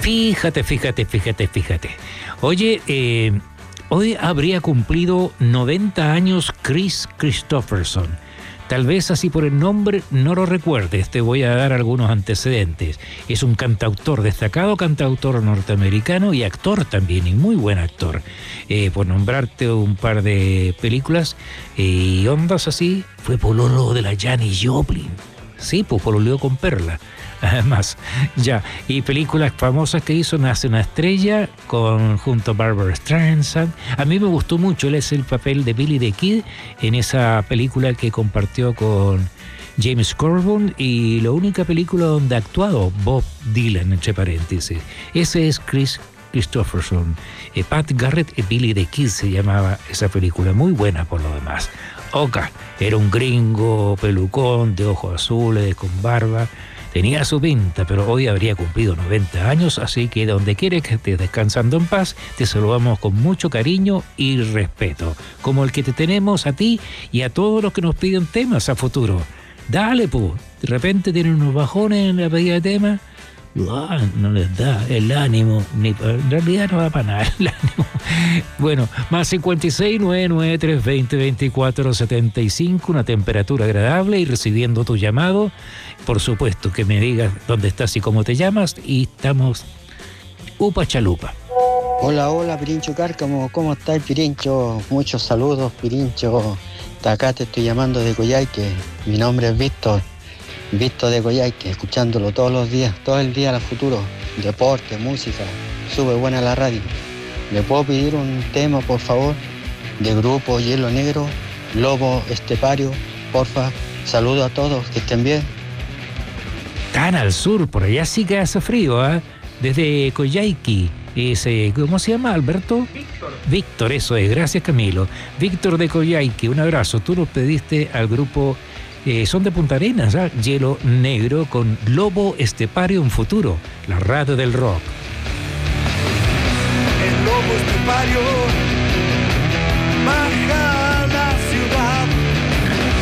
Fíjate. Oye, hoy habría cumplido 90 años Kris Kristofferson. Tal vez así por el nombre no lo recuerdes, te voy a dar algunos antecedentes. Es un destacado cantautor norteamericano y actor también, y muy buen actor. Por nombrarte un par de películas y ondas así, fue pololo de la Janis Joplin. Sí, pues pololeó con Perla. Además, ya. Y películas famosas que hizo: Nace una estrella, junto a Barbara Streisand. A mí me gustó mucho, él es el papel de Billy the Kid en esa película que compartió con James Coburn, y la única película donde ha actuado Bob Dylan, entre paréntesis. Ese es Kris Kristofferson. Pat Garrett y Billy the Kid se llamaba esa película, muy buena por lo demás. Oka era un gringo pelucón de ojos azules, con barba. Tenía su pinta, pero hoy habría cumplido 90 años, así que donde quiera que estés descansando en paz, te saludamos con mucho cariño y respeto, como el que te tenemos a ti y a todos los que nos piden temas a futuro. Dale, pues, de repente tienen unos bajones en la pedida de temas, no les da el ánimo, en realidad no da para nada el ánimo. Bueno, más 56 99 320 24 75, una temperatura agradable, y recibiendo tu llamado, por supuesto que me digas dónde estás y cómo te llamas, y estamos upa chalupa. Hola, Pirincho Cárcamo, ¿cómo estás, Pirincho? Muchos saludos, Pirincho. De acá te estoy llamando de Coyhaique, mi nombre es Víctor de Coyhaique, escuchándolo todos los días, todo el día al futuro, deporte, música, sube buena la radio. ¿Le puedo pedir un tema, por favor, de grupo Hielo Negro, Lobo Estepario, porfa? Saludo a todos, que estén bien. Tan al sur, por allá sí que hace frío, ¿eh? Desde Coyhaique. ¿Cómo se llama, Alberto? Víctor, eso es, gracias, Camilo. Víctor de Coyhaique, un abrazo. Tú nos pediste al grupo, son de Punta Arenas, ¿eh? Hielo Negro, con Lobo Estepario en futuro, la radio del rock. El lobo estepario baja